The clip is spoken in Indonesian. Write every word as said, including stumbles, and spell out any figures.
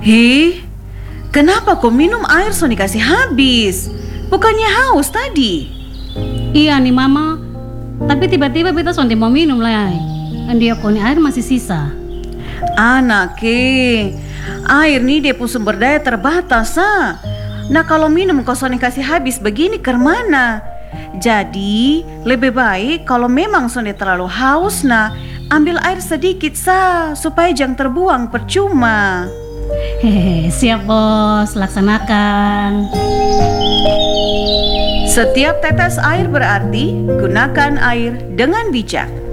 Hei, kenapa kau minum air so dikasih habis? Bukannya haus tadi? Iya nih mama, tapi tiba-tiba beta sonde mau minum lah. Dia koni air masih sisa. Anak, ke air nih dia pun sumber daya terbatas ah. Nah kalau minum kau so dikasih habis begini kemana? Jadi lebih baik kalau memang sonde terlalu haus nah ambil air sedikit sah supaya jangan terbuang percuma. Hehe, siap bos, laksanakan. Setiap tetes air berarti gunakan air dengan bijak.